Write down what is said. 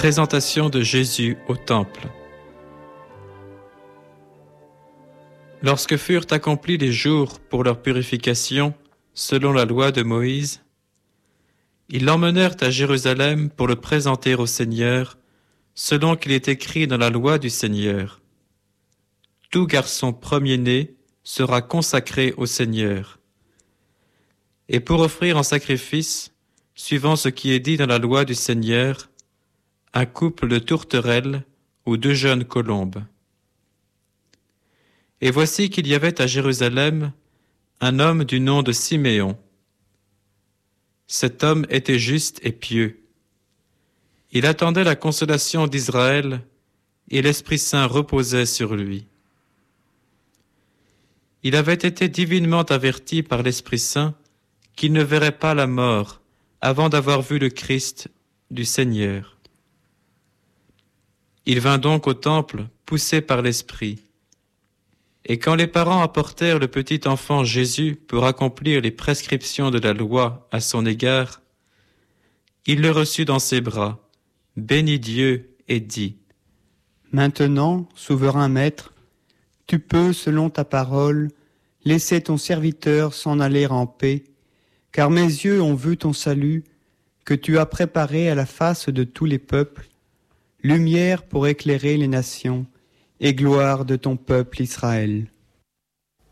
Présentation de Jésus au Temple. Lorsque furent accomplis les jours pour leur purification, selon la loi de Moïse, ils l'emmenèrent à Jérusalem pour le présenter au Seigneur, selon qu'il est écrit dans la loi du Seigneur. Tout garçon premier-né sera consacré au Seigneur. Et pour offrir en sacrifice, suivant ce qui est dit dans la loi du Seigneur, un couple de tourterelles ou 2 jeunes colombes. Et voici qu'il y avait à Jérusalem un homme du nom de Siméon. Cet homme était juste et pieux. Il attendait la consolation d'Israël, et l'Esprit Saint reposait sur lui. Il avait été divinement averti par l'Esprit Saint qu'il ne verrait pas la mort avant d'avoir vu le Christ du Seigneur. Il vint donc au temple, poussé par l'Esprit. Et quand les parents apportèrent le petit enfant Jésus pour accomplir les prescriptions de la loi à son égard, il le reçut dans ses bras, bénit Dieu et dit : Maintenant, souverain Maître, tu peux, selon ta parole, laisser ton serviteur s'en aller en paix, car mes yeux ont vu ton salut, que tu as préparé à la face de tous les peuples, lumière pour éclairer les nations et gloire de ton peuple Israël.